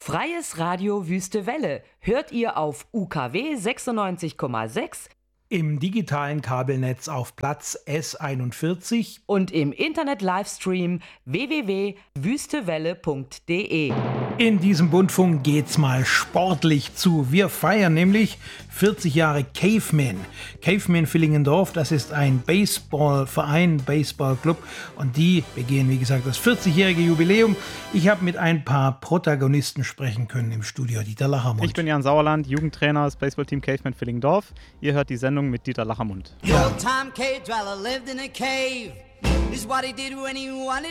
Freies Radio Wüste Welle hört ihr auf UKW 96,6 im digitalen Kabelnetz auf Platz S41 und im Internet-Livestream www.wüstewelle.de. In diesem Bundfunk geht's mal sportlich zu. Wir feiern nämlich 40 Jahre Caveman. Caveman Villingendorf, das ist ein Baseballverein, Baseballclub, und die begehen, wie gesagt, das 40-jährige Jubiläum. Ich habe mit ein paar Protagonisten sprechen können im Studio. Dieter Lachermund. Ich bin Jan Sauerland, Jugendtrainer des Baseballteam Caveman Villingendorf. Ihr hört die Sendung mit Dieter Lachermund. Ja. Old time cave dweller lived in a cave. This is what he did when he wanted